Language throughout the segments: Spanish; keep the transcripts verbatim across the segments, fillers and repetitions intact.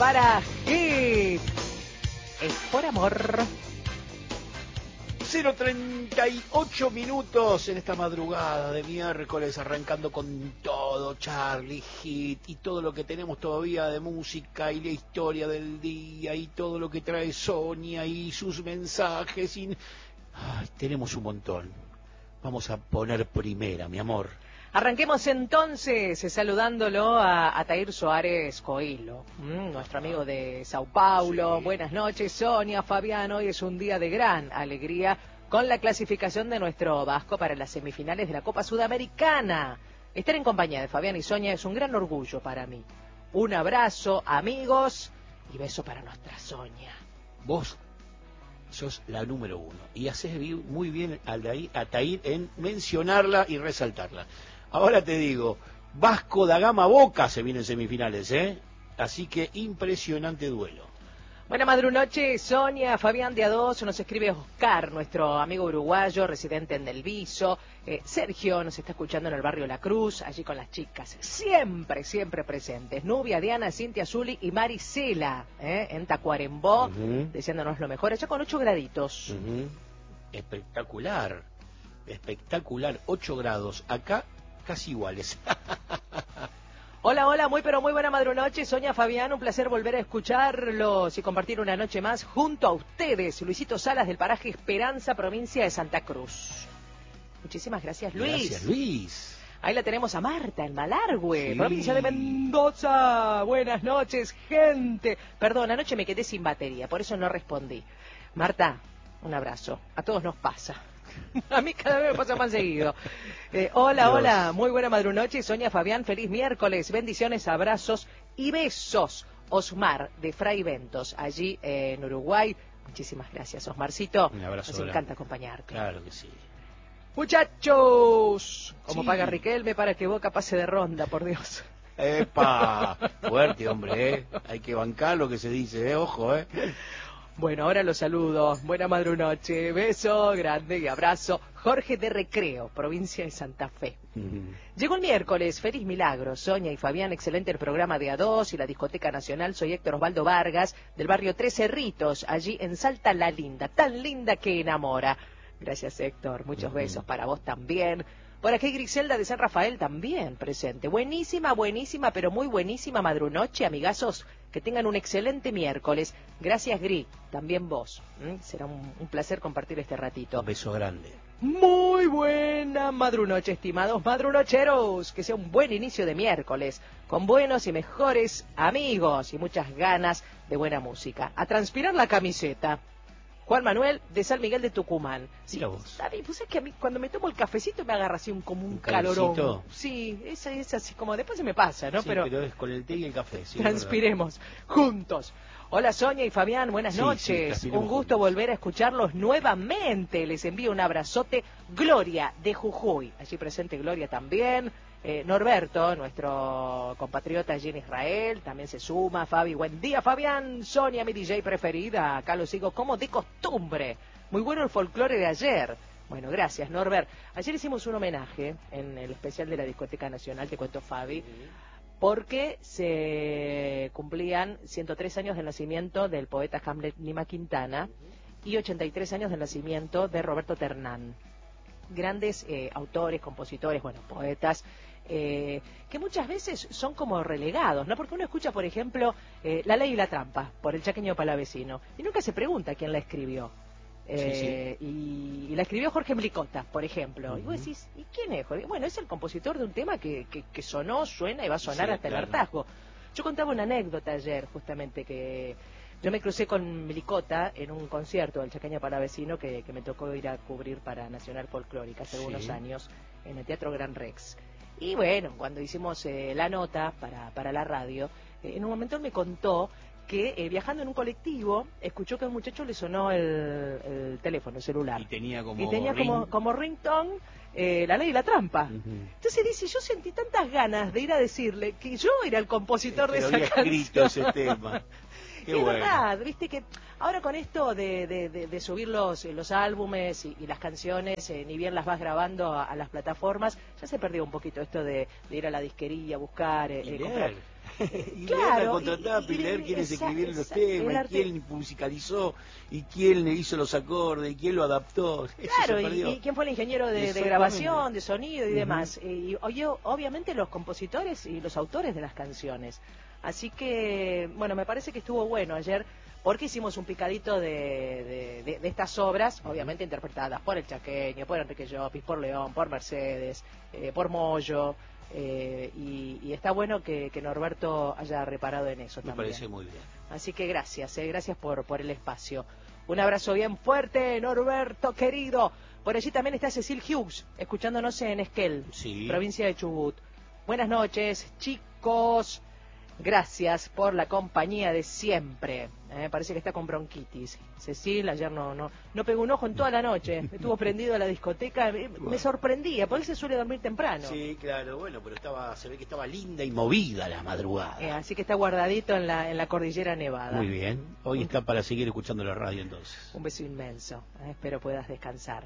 para Hit. Es por amor. cero treinta y ocho minutos en esta madrugada de miércoles, arrancando con todo, Charlie, Hit, y todo lo que tenemos todavía de música, y la historia del día, y todo lo que trae Sonia, y sus mensajes, y... Ay, tenemos un montón. Vamos a poner primera, mi amor. Arranquemos entonces saludándolo a Atair Soares Coelho, mmm, nuestro amigo de Sao Paulo. Sí. Buenas noches, Sonia, Fabián. Hoy es un día de gran alegría con la clasificación de nuestro Vasco para las semifinales de la Copa Sudamericana. Estar en compañía de Fabián y Sonia es un gran orgullo para mí. Un abrazo, amigos, y beso para nuestra Sonia. Vos sos la número uno y haces muy bien a Atair en mencionarla y resaltarla. Ahora te digo, Vasco da Gama Boca se viene en semifinales, ¿eh? Así que impresionante duelo. Buena madrunoche, Sonia, Fabián de A dos, nos escribe Oscar, nuestro amigo uruguayo, residente en Del Viso. Eh, Sergio nos está escuchando en el barrio La Cruz, allí con las chicas, siempre, siempre presentes. Nubia, Diana, Cintia Zuli y Maricela, ¿eh? En Tacuarembó, uh-huh. Deseándonos lo mejor, allá con ocho graditos. Uh-huh. Espectacular, espectacular, ocho grados, acá casi iguales. Hola, hola, muy pero muy buena madrunoche, Sonia, Fabián, un placer volver a escucharlos y compartir una noche más junto a ustedes. Luisito Salas del paraje Esperanza, provincia de Santa Cruz. Muchísimas gracias, Luis. Gracias, Luis. Ahí la tenemos a Marta, en Malargüe, sí. provincia de Mendoza. Buenas noches, gente. Perdón, anoche me quedé sin batería, por eso no respondí. Marta, un abrazo. A todos nos pasa. A mí cada vez me pasa más seguido. Eh, hola, Dios. Hola, muy buena madrunoche, Sonia, Fabián, feliz miércoles, bendiciones, abrazos y besos. Osmar, de Fray Ventos, allí eh, en Uruguay. Muchísimas gracias, Osmarcito. Un abrazo. Nos grande. Encanta acompañarte. Claro que sí. Muchachos, como sí. paga Riquelme para que Boca pase de ronda, por Dios. ¡Epa! Fuerte, hombre, ¿eh? Hay que bancar lo que se dice, ¿eh? Ojo, ¿eh? Bueno, ahora los saludo. Buena madrunoche, beso grande y abrazo. Jorge de Recreo, provincia de Santa Fe. Uh-huh. Llegó el miércoles, feliz milagro. Sonia y Fabián, excelente el programa de A dos y la Discoteca Nacional. Soy Héctor Osvaldo Vargas, del barrio Tres Cerritos, allí en Salta la Linda, tan linda que enamora. Gracias, Héctor, muchos uh-huh. besos para vos también. Por aquí Griselda de San Rafael también presente. Buenísima, buenísima, pero muy buenísima madrunoche, amigazos. Que tengan un excelente miércoles. Gracias, Gri. También vos. ¿Mm? Será un, un placer compartir este ratito. Un beso grande. Muy buena madrunoche, estimados madrunocheros. Que sea un buen inicio de miércoles. Con buenos y mejores amigos y muchas ganas de buena música. A transpirar la camiseta. Juan Manuel de San Miguel de Tucumán. Sí, David, pues es que a mí cuando me tomo el cafecito me agarra así un, como un, un calorón. Sí, es, es así como después se me pasa, ¿no? Sí, pero, pero es con el té y el café. Sí, transpiremos juntos. Hola Sonia y Fabián, buenas sí, noches. Sí, un gusto juntos. Volver a escucarlos nuevamente. Les envío un abrazote. Gloria de Jujuy. Allí presente Gloria también. Eh, Norberto, nuestro compatriota allí en Israel, también se suma. Fabi, buen día Fabián. Sonia, mi D J preferida. Acá lo sigo como de costumbre. Muy bueno el folclore de ayer. Bueno, gracias Norbert. Ayer hicimos un homenaje en el especial de la Discoteca Nacional, te cuento Fabi, porque se cumplían ciento tres años del nacimiento del poeta Hamlet Lima Quintana y ochenta y tres años del nacimiento de Roberto Ternán. Grandes eh, autores, compositores, bueno, poetas, eh, que muchas veces son como relegados, ¿no? Porque uno escucha, por ejemplo, eh, La Ley y la Trampa, por el Chaqueño Palavecino, y nunca se pregunta quién la escribió. Eh, sí, sí. Y, y la escribió Jorge Mlicota, por ejemplo. Uh-huh. Y vos decís, ¿y quién es Jorge? Bueno, es el compositor de un tema que, que, que sonó, suena y va a sonar sí, hasta claro. el hartazgo. Yo contaba una anécdota ayer, justamente, que... Yo me crucé con Mlicota en un concierto del Chaqueño Palavecino que, que me tocó ir a cubrir para Nacional Folclórica hace sí. algunos años en el Teatro Gran Rex. Y bueno, cuando hicimos eh, la nota para, para la radio, eh, en un momento él me contó que eh, viajando en un colectivo escuchó que a un muchacho le sonó el, el teléfono, el celular. Y tenía como y tenía ring... como, como ringtone eh, La Ley y la Trampa. Uh-huh. Entonces dice, yo sentí tantas ganas de ir a decirle que yo era el compositor que de esa había canción. escrito ese tema. Qué es bueno. verdad, viste que ahora con esto de, de, de, de subir los, los álbumes y, y las canciones, eh, ni bien las vas grabando a, a las plataformas, ya se perdió un poquito esto de, de ir a la disquería, buscar, eh, y comprar. y claro, leer la contratapa y, y, y leer quiénes esa, escribieron esa, los temas, arte... y quién musicalizó, y quién le hizo los acordes, y quién lo adaptó. Eso claro, se perdió. Y, y quién fue el ingeniero de, de grabación, de sonido y uh-huh. demás. Y oye, obviamente los compositores y los autores de las canciones. Así que, bueno, me parece que estuvo bueno ayer, porque hicimos un picadito de, de, de, de estas obras, obviamente interpretadas por el Chaqueño, por Enrique Llopis, por León, por Mercedes, eh, por Moyo, eh, y, y está bueno que, que Norberto haya reparado en eso me también. Me parece muy bien. Así que gracias, eh, gracias por, por el espacio. Un abrazo bien fuerte, Norberto querido. Por allí también está Cecil Hughes, escuchándonos en Esquel, sí. provincia de Chubut. Buenas noches, chicos. Gracias por la compañía de siempre. Eh, parece que está con bronquitis. Cecil ayer no no no pegó un ojo en toda la noche. Estuvo prendido a la discoteca. Me, me sorprendía, porque él se suele dormir temprano. Sí, claro, bueno, pero estaba, se ve que estaba linda y movida la madrugada. Eh, así que está guardadito en la en la cordillera Nevada. Muy bien. Hoy un, está para seguir escuchando la radio entonces. Un beso inmenso. Eh, espero puedas descansar.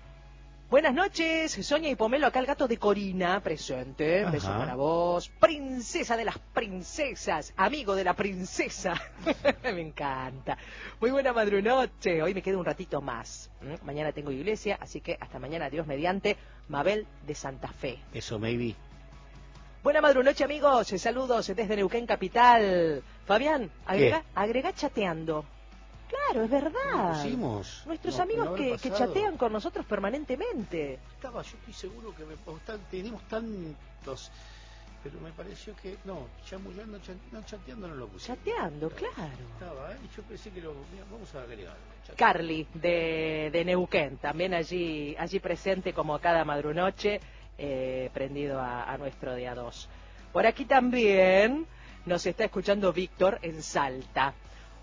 Buenas noches, Sonia y Pomelo, acá el gato de Corina, presente, Ajá. Beso para vos, princesa de las princesas, amigo de la princesa, me encanta. Muy buena madrunoche, hoy me quedo un ratito más, ¿Mm? Mañana tengo iglesia, así que hasta mañana, Dios mediante, Mabel de Santa Fe. Eso, maybe. Buena madrunoche, amigos, saludos desde Neuquén Capital. Fabián, agrega, agrega chateando. Claro, es verdad. Nuestros no, amigos no que, que chatean con nosotros permanentemente. Estaba, yo estoy seguro que me, tan, tenemos tantos, pero me pareció que no, chamullando, no, chateando no lo puse. Chateando, claro. Estaba, ¿eh? Yo pensé que lo, mira, vamos a agregar. Carly de, de Neuquén, también allí, allí presente como cada madrunoche, eh, prendido a, a nuestro día dos. Por aquí también nos está escuchando Víctor en Salta.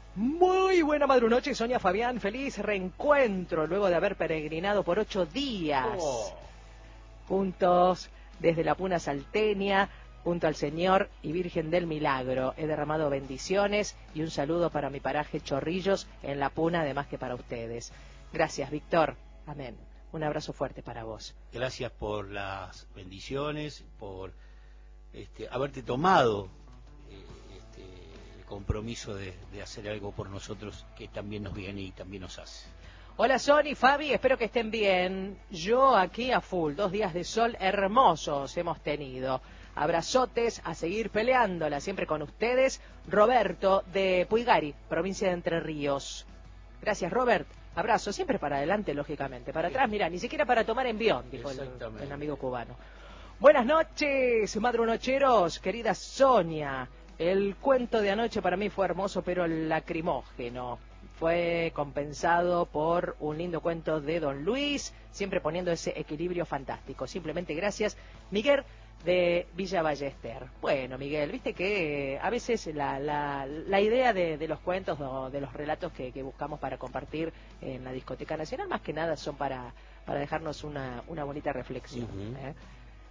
Muy buena madrunoche, Sonia, Fabián, feliz reencuentro luego de haber peregrinado por ocho días oh. juntos desde la Puna Salteña, junto al Señor y Virgen del Milagro. He derramado bendiciones y un saludo para mi paraje Chorrillos en la Puna, además que para ustedes. Gracias, Víctor. Amén. Un abrazo fuerte para vos. Gracias por las bendiciones, por este, haberte tomado compromiso de, de hacer algo por nosotros que también nos viene y también nos hace. Hola Sony, Fabi, espero que estén bien. Yo aquí a full, dos días de sol hermosos hemos tenido. Abrazotes, a seguir peleándola, siempre con ustedes. Roberto de Puigari, provincia de Entre Ríos. Gracias, Robert. Abrazo, siempre para adelante, lógicamente. Para atrás, mira, ni siquiera para tomar envión, dijo el, el amigo cubano. Buenas noches, madrunocheros, querida Sonia. El cuento de anoche para mí fue hermoso, pero lacrimógeno. Fue compensado por un lindo cuento de Don Luis, siempre poniendo ese equilibrio fantástico. Simplemente gracias, Miguel de Villa Ballester. Bueno, Miguel, viste que eh, a veces la, la, la idea de, de los cuentos o de los relatos que, que buscamos para compartir en la Discoteca Nacional, más que nada son para, para dejarnos una, una bonita reflexión. Uh-huh. ¿eh?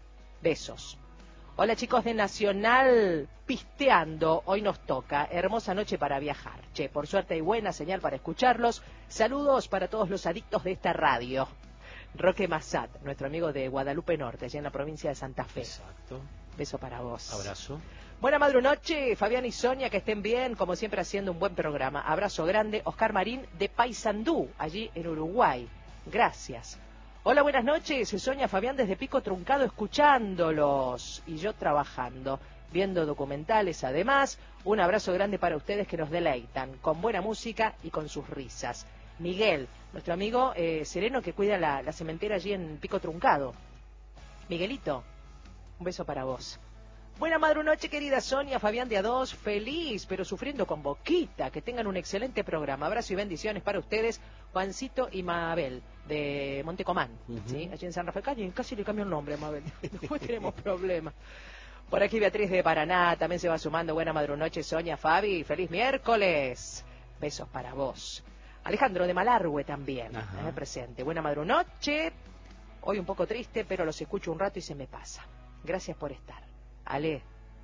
Besos. Hola chicos de Nacional, pisteando, hoy nos toca, hermosa noche para viajar. Che, por suerte hay buena señal para escucharlos. Saludos para todos los adictos de esta radio. Roque Massat, nuestro amigo de Guadalupe Norte, allá en la provincia de Santa Fe. Exacto. Beso para vos. Abrazo. Buena madrunoche, Fabián y Sonia, que estén bien, como siempre haciendo un buen programa. Abrazo grande, Oscar Marín de Paysandú, allí en Uruguay. Gracias. Hola, buenas noches, Sonia, Fabián desde Pico Truncado escuchándolos y yo trabajando, viendo documentales además. Un abrazo grande para ustedes que nos deleitan con buena música y con sus risas. Miguel, nuestro amigo eh, sereno que cuida la, la cementera allí en Pico Truncado. Miguelito, un beso para vos. Buena madrunoche, querida Sonia, Fabián de A dos, feliz, pero sufriendo con boquita. Que tengan un excelente programa. Abrazo y bendiciones para ustedes, Juancito y Mabel, de Montecomán, uh-huh. ¿sí? Allí en San Rafael. Casi, casi le cambio el nombre a Mabel. Después tenemos problemas. Por aquí Beatriz de Paraná también se va sumando. Buena madrunoche, Sonia, Fabi, feliz miércoles. Besos para vos. Alejandro de Malargüe también, eh, presente. Buena madrunoche. Hoy un poco triste, pero los escucho un rato y se me pasa. Gracias por estar. Ale,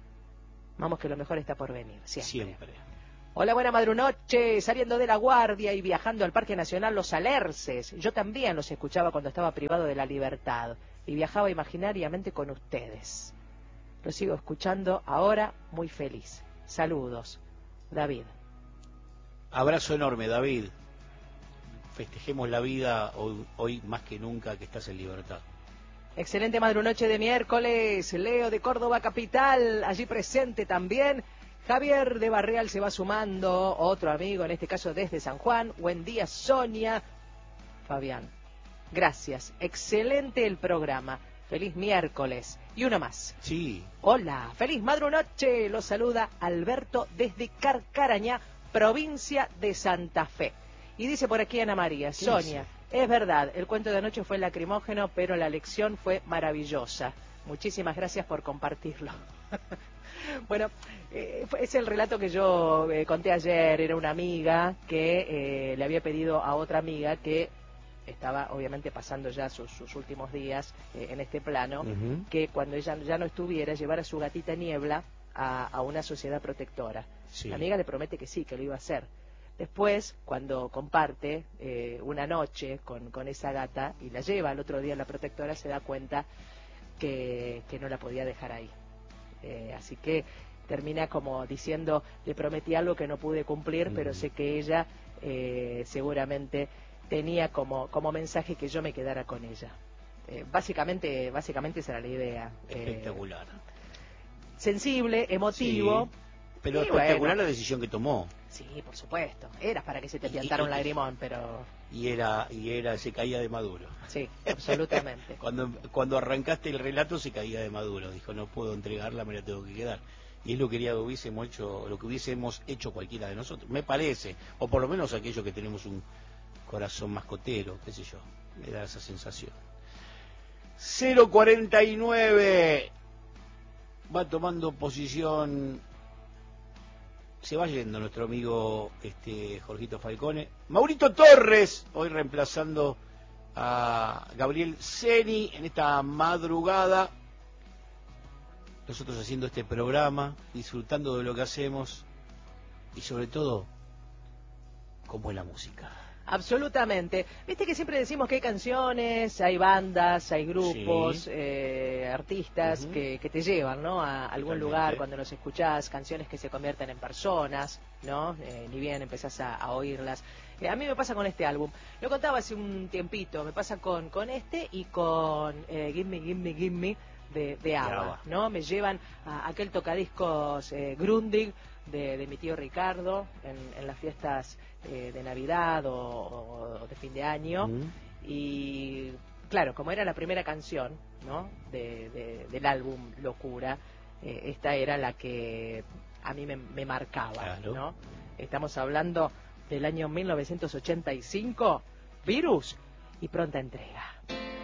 vamos que lo mejor está por venir, siempre. Siempre. Hola, buena madrunoche, saliendo de La Guardia y viajando al Parque Nacional Los Alerces. Yo también los escuchaba cuando estaba privado de la libertad y viajaba imaginariamente con ustedes. Lo sigo escuchando ahora muy feliz. Saludos, David. Abrazo enorme, David. Festejemos la vida hoy, hoy más que nunca que estás en libertad. Excelente madrunoche de miércoles. Leo de Córdoba Capital, allí presente también. Javier de Barreal se va sumando, otro amigo, en este caso desde San Juan. Buen día, Sonia. Fabián, gracias. Excelente el programa. Feliz miércoles. Y uno más. Sí. Hola, feliz madrunoche. Los saluda Alberto desde Carcarañá, provincia de Santa Fe. Y dice por aquí Ana María, Sonia, dice? Es verdad, el cuento de anoche fue lacrimógeno, pero la lección fue maravillosa. Muchísimas gracias por compartirlo. Bueno, eh, es el relato que yo eh, conté ayer. Era una amiga que eh, le había pedido a otra amiga que estaba obviamente pasando ya sus, sus últimos días eh, en este plano, uh-huh. que cuando ella ya no estuviera, llevara a su gatita Niebla a, a una sociedad protectora. Sí. La amiga le promete que sí, que lo iba a hacer. Después, cuando comparte eh, una noche con, con esa gata y la lleva al otro día a la protectora, se da cuenta que, que no la podía dejar ahí. Eh, así que termina como diciendo, le prometí algo que no pude cumplir, mm. pero sé que ella eh, seguramente tenía como, como mensaje que yo me quedara con ella. Eh, básicamente, básicamente esa era la idea. Espectacular. Eh, sensible, emotivo. Sí, pero espectacular bueno, la decisión que tomó. Sí, por supuesto. Era para que se te piantara un lagrimón, pero... Y era, y era, se caía de Maduro. Sí, absolutamente. cuando, cuando arrancaste el relato se caía de Maduro. Dijo, no puedo entregarla, me la tengo que quedar. Y es lo que hubiésemos hecho, lo que hubiésemos hecho cualquiera de nosotros, me parece. O por lo menos aquellos que tenemos un corazón mascotero, qué sé yo. Me da esa sensación. cero cuarenta y nueve va tomando posición. Se va yendo nuestro amigo este Jorgito Falcone. Maurito Torres, hoy reemplazando a Gabriel Ceni en esta madrugada. Nosotros haciendo este programa, disfrutando de lo que hacemos y sobre todo, cómo es la música. Absolutamente. Viste que siempre decimos que hay canciones, hay bandas, hay grupos, sí. eh, artistas uh-huh. que, que te llevan, ¿no? A algún Totalmente. lugar cuando los escuchás, canciones que se convierten en personas, ¿no? Eh, ni bien empezás a, a oírlas. Eh, a mí me pasa con este álbum. Lo contaba hace un tiempito. Me pasa con, con este y con eh, Gimme, Gimme, Gimme de, de ABBA, ¿no? Me llevan a aquel tocadiscos eh, Grundig de, de mi tío Ricardo en, en las fiestas eh, de Navidad o, o de fin de año. Mm. Y claro, como era la primera canción, ¿no? de, de, del álbum Locura, eh, esta era la que a mí me, me marcaba, claro. ¿no? Estamos hablando del año mil novecientos ochenta y cinco, Virus y Pronta Entrega.